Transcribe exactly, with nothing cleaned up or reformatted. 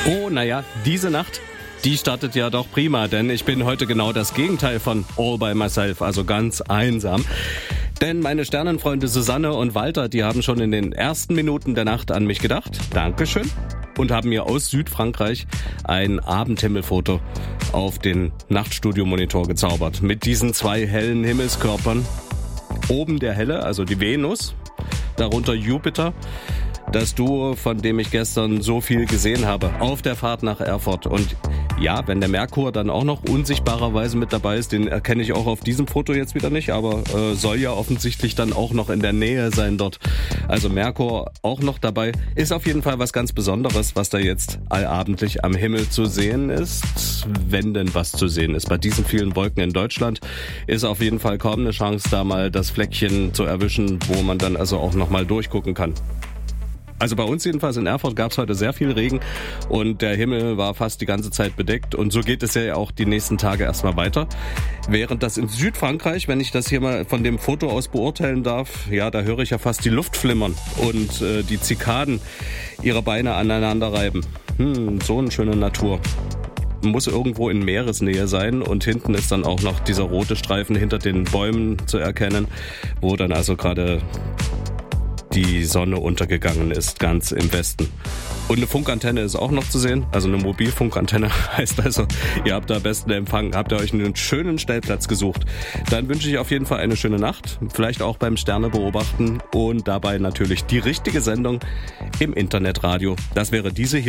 Oh, naja, diese Nacht, die startet ja doch prima, denn ich bin heute genau das Gegenteil von all by myself, also ganz einsam. Denn meine Sternenfreunde Susanne und Walter, die haben schon in den ersten Minuten der Nacht an mich gedacht. Dankeschön. Und haben mir aus Südfrankreich ein Abendhimmelfoto auf den Nachtstudio-Monitor gezaubert. Mit diesen zwei hellen Himmelskörpern. Oben der helle, also die Venus, darunter Jupiter. Das Duo, von dem ich gestern so viel gesehen habe, auf der Fahrt nach Erfurt. Und ja, wenn der Merkur dann auch noch unsichtbarerweise mit dabei ist, den erkenne ich auch auf diesem Foto jetzt wieder nicht, aber äh, soll ja offensichtlich dann auch noch in der Nähe sein dort. Also Merkur auch noch dabei. Ist auf jeden Fall was ganz Besonderes, was da jetzt allabendlich am Himmel zu sehen ist, wenn denn was zu sehen ist. Bei diesen vielen Wolken in Deutschland ist auf jeden Fall kaum eine Chance, da mal das Fleckchen zu erwischen, wo man dann also auch noch mal durchgucken kann. Also bei uns jedenfalls in Erfurt gab es heute sehr viel Regen und der Himmel war fast die ganze Zeit bedeckt und so geht es ja auch die nächsten Tage erstmal weiter. Während das in Südfrankreich, wenn ich das hier mal von dem Foto aus beurteilen darf, ja, da höre ich ja fast die Luft flimmern und äh, die Zikaden ihre Beine aneinander reiben. Hm, so eine schöne Natur. Muss irgendwo in Meeresnähe sein und hinten ist dann auch noch dieser rote Streifen hinter den Bäumen zu erkennen, wo dann also gerade die Sonne untergegangen ist, ganz im Westen. Und eine Funkantenne ist auch noch zu sehen, also eine Mobilfunkantenne, heißt also, ihr habt da besten Empfang, habt ihr euch einen schönen Stellplatz gesucht. Dann wünsche ich auf jeden Fall eine schöne Nacht, vielleicht auch beim Sterne beobachten und dabei natürlich die richtige Sendung im Internetradio. Das wäre diese hier.